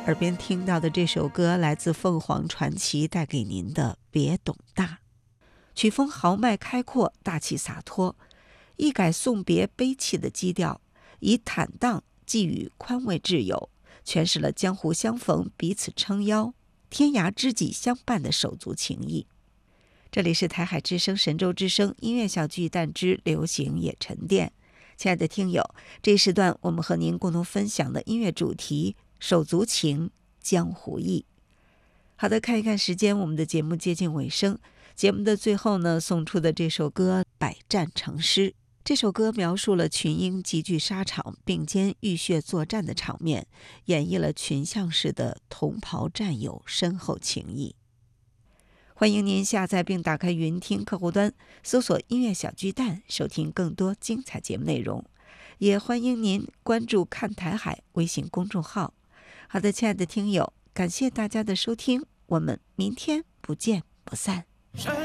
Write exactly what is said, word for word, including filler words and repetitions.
耳边听到的这首歌来自凤凰传奇带给您的《别董大》，曲风豪迈开阔，大气洒脱，一改送别悲戚的基调，以坦荡寄予宽慰挚友，诠释了江湖相逢彼此撑腰，天涯知己相伴的手足情谊。这里是台海之声神州之声音乐小巨蛋之流行也沉淀。亲爱的听友，这一时段我们和您共同分享的音乐主题手足情，江湖义。好的，看一看时间，我们的节目接近尾声。节目的最后呢，送出的这首歌《百战成师》。这首歌描述了群英集聚沙场，并肩浴血作战的场面，演绎了群像式的同袍战友深厚情谊。欢迎您下载并打开云听客户端，搜索音乐小巨蛋，收听更多精彩节目内容。也欢迎您关注看台海微信公众号。好的，亲爱的听友，感谢大家的收听，我们明天不见不散。